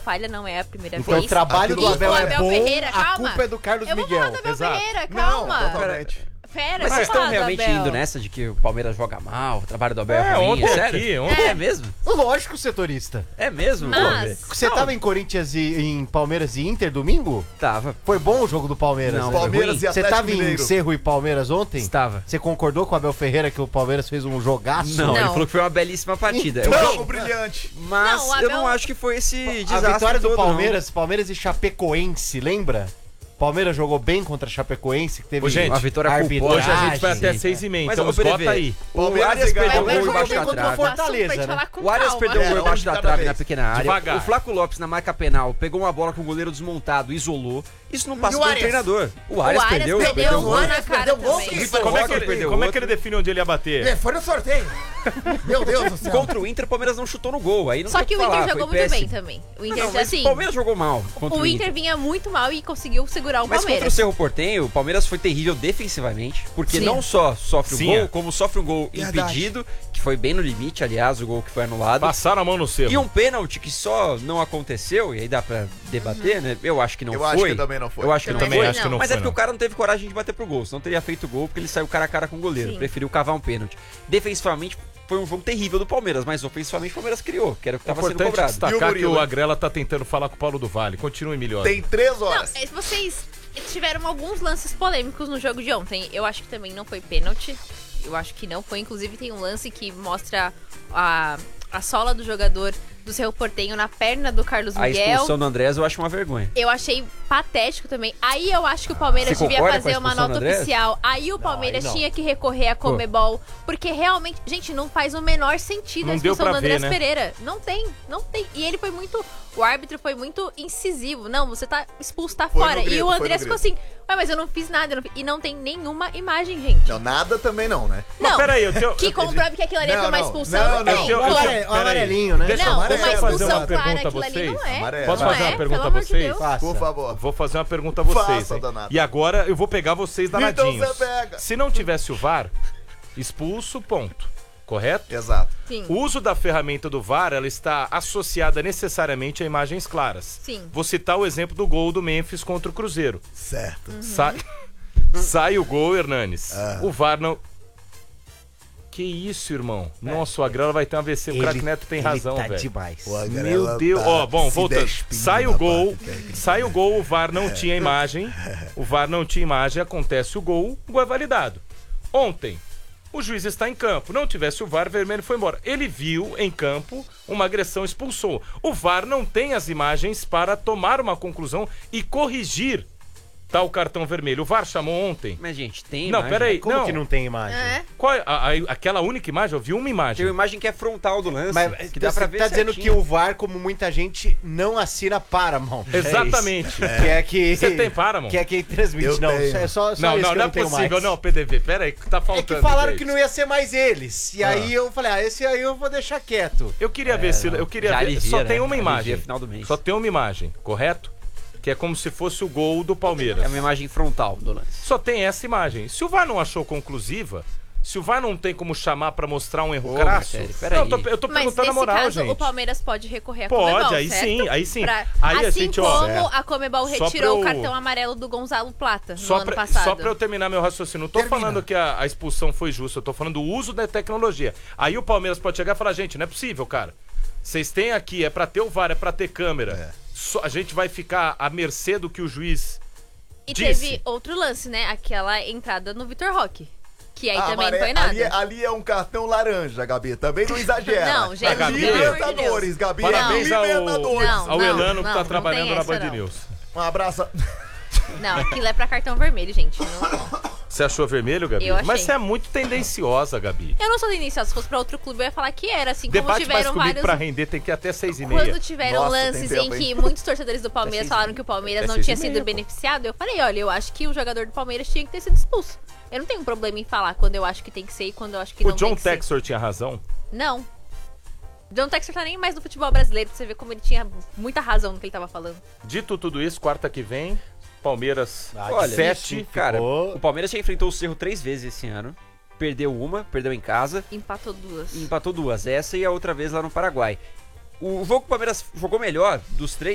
falha, não é a primeira Então vez. o trabalho do Abel é bom, Ferreira, a calma. culpa é do Carlos Eu vou Miguel. falar do Abel Exato. Ferreira, Não, calma. totalmente. Pera, Mas vocês estão estão realmente indo nessa de que o Palmeiras joga mal, o trabalho do Abel é ruim, ontem sério? aqui, ontem. É mesmo? Lógico, setorista. É mesmo? Mas- Você tava em Corinthians e em Palmeiras e Inter domingo? Tava. Foi bom o jogo do Palmeiras? Não, né? Palmeiras ruim. e Você Atlético tava em Mineiro. Cerro e Palmeiras ontem? Estava. Você concordou com o Abel Ferreira que o Palmeiras fez um jogaço? Não, ele Não. falou que foi uma belíssima partida. Um Eu- jogo brilhante. Mas Não, o eu Abel- não acho que foi esse A desastre vitória do todo, não. Palmeiras e Chapecoense, lembra? Palmeiras jogou bem contra a Chapecoense, que teve Ô, gente, uma vitória arbitragem. culposa. Hoje a gente vai até Sim. 6h30, Mas, então ô, esgota PDV, aí. O Palmeiras Arias e perdeu Galo. o gol Palmeiras embaixo jogou da bem contra trave. o Fortaleza, Pra te né? falar com O Arias calma. perdeu o gol É, embaixo um da de cada trave vez. na pequena área. Devagar. O Flaco Lopes na marca penal pegou uma bola com o goleiro desmontado, isolou. Isso não passa o pelo Arias? treinador. O O Arias Arias perdeu perdeu o um gol. gol na cara Perdeu gol, também. que Vitor Como é Roque que ele, perdeu como é outro. que ele definiu onde ele ia bater? Foi no sorteio. Meu Deus do céu. Contra o Inter, o Palmeiras não chutou no gol. Aí não Só tem que o falar, Inter jogou foi muito bem péssimo. também. O Inter, Não, mas assim, o Palmeiras jogou mal contra o Inter vinha muito mal e conseguiu segurar o Mas contra o Palmeiras. Cerro Porteño, o Palmeiras foi terrível defensivamente, porque Sim. não só sofre o Sim, gol, é. como sofre um gol Verdade. impedido, que foi bem no limite, aliás, o gol que foi anulado. Passaram a mão no cerro. E um pênalti que só não aconteceu, e aí dá pra debater, né? Eu acho que não Eu foi. acho que também não foi. Eu acho que Eu não também foi. acho que não Mas foi, é porque não. o cara não teve coragem de bater pro gol, senão teria feito o gol, porque ele saiu cara a cara com o goleiro. Sim. Preferiu cavar um pênalti. Defensivamente, foi um jogo terrível do Palmeiras, mas ofensivamente o Palmeiras criou, que era o que É estava sendo importante cobrado. E destacar o que Murilo? o Agrela tá tentando falar com o Paulo do Vale. Continue, Milhosa. Tem 3 Não, horas. vocês tiveram alguns lances polêmicos no jogo de ontem. Eu acho que também não foi pênalti. Eu acho que não foi. Inclusive tem um lance que mostra a sola do jogador do Cerro Porteño na perna do Carlos A Miguel. expulsão do Andrés eu acho uma vergonha. Eu achei patético também. Aí eu acho que o Palmeiras Você devia concorda com a fazer uma expulsão do nota Andrés? oficial. Aí o Palmeiras aí não. tinha que recorrer a Conmebol. Porque realmente, gente, não faz o menor sentido Não a deu expulsão pra do Andrés ver, né? Pereira. Não tem. E ele foi muito. O árbitro foi muito incisivo. Não, você tá expulso, tá Foi no fora. grito, E o foi no Andrés ficou grito. assim, ué, mas eu não fiz nada. E não tem nenhuma imagem, gente. Não, nada também não, né? Mas Não, peraí, eu tenho... que comprove que aquilo ali foi Não, uma não. expulsão. Não, Não, tem. não. Eu- O peraí. amarelinho, né? Deixa Não, amarelo. uma eu fazer expulsão uma clara, pergunta a aquilo ali vocês. não é. Amarelo. Posso Não fazer é, uma pergunta pelo a amor de vocês? Deus. Faça. Por favor. Vou fazer uma pergunta a vocês, Faça, hein? danado. E agora eu vou pegar vocês danadinhos. Então você pega. Se não tivesse o VAR, expulso, ponto. Correto? Exato. Sim. O uso da ferramenta do VAR, ela está associada necessariamente a imagens claras. Sim. Vou citar o exemplo do gol do Memphis contra o Cruzeiro. Certo. Sai o gol, Hernanes. Ah. O VAR não... Que isso, irmão? Nossa, o Agrela vai ter um AVC. O craque Neto tem razão, tá velho. demais. O Agrela Meu Deus. tá Ó, bom, se voltando. despindo Sai o da gol. parte técnica. Sai o gol, o VAR não tinha imagem. O VAR não tinha imagem, acontece o gol é validado. Ontem, o juiz está em campo. Não tivesse o VAR, vermelho foi embora. Ele viu em campo uma agressão, expulsou. O VAR não tem as imagens para tomar uma conclusão e corrigir tal cartão vermelho. O VAR chamou ontem. Mas, gente, tem Não, imagem. peraí. Como não. que não tem imagem? É. Qual é aquela única imagem? Eu vi uma imagem. Tem uma imagem que é frontal do lance, Mas que dá pra ver tá dizendo que certinho. o VAR, como muita gente, não assina Paramount. Exatamente. Que é que... Você tem Paramount? Que é quem transmite. Eu Não, tenho. é só Não, isso não, que eu não é tenho possível. mais. Não, PDV, peraí, que tá É faltando. que falaram gente. que não ia ser mais eles. E aí eu falei, esse aí eu vou deixar quieto. Eu queria ver se. Eu queria Já ver. alivia, Só né? tem uma Alivia imagem. final do mês. Só tem uma imagem, correto? Que é como se fosse o gol do Palmeiras. É uma imagem frontal do lance. Só tem essa imagem. Se o VAR não achou conclusiva, se o VAR não tem como chamar pra mostrar um erro Ô, crasso. Marcelo, peraí. Não, eu tô Mas perguntando nesse a moral, caso, gente. o Palmeiras pode recorrer a Pode, Conmebol, aí certo? sim, aí sim. Pra- Aí a assim gente, ó, como a Conmebol Só retirou pra o eu- cartão amarelo do Gonzalo Plata no Só ano pra, passado. só pra eu terminar meu raciocínio, não tô Termina. falando que a expulsão foi justa, eu tô falando do uso da tecnologia. Aí o Palmeiras pode chegar e falar, gente, não é possível, cara. Vocês têm aqui, é pra ter o VAR, é pra ter câmera. A gente vai ficar à mercê do que o juiz E disse. teve outro lance, né? Aquela entrada no Vitor Roque. Que aí também não Amare- foi nada. Ali é um cartão laranja, Gabi. Também não exagera. Não, gente, A Gabi- pelo amor de Libertadores, Deus. Gabi. Parabéns é ao, Libertadores. Não, ao Elano que tá não trabalhando tem na essa, Band não. News. Um abraço. Não, aquilo é pra cartão vermelho, gente. Não- Você achou vermelho, Gabi? Eu achei. Mas você é muito tendenciosa, Gabi. Eu não sou tendenciosa. Se fosse pra outro clube, eu ia falar que era. Assim, como Debate mais tiveram comigo vários... pra render, tem que ir até 6h30. Quando tiveram Nossa, lances tem em tempo, que hein? muitos torcedores do Palmeiras falaram que o Palmeiras É não 6h30, tinha sido pô. beneficiado, eu falei, olha, eu acho que o jogador do Palmeiras tinha que ter sido expulso. Eu não tenho problema em falar quando eu acho que tem que ser e quando eu acho que O não John tem que ser. Textor tinha razão? Não. John Textor tá nem mais no futebol brasileiro, pra você ver como ele tinha muita razão no que ele tava falando. Dito tudo isso, quarta que vem, Palmeiras Olha, 7. Cara, Ficou- o Palmeiras já enfrentou o Cerro 3 vezes esse ano. Perdeu uma, perdeu em casa Empatou duas. e empatou duas. Essa e a outra vez lá no Paraguai. O jogo que o Palmeiras jogou melhor dos três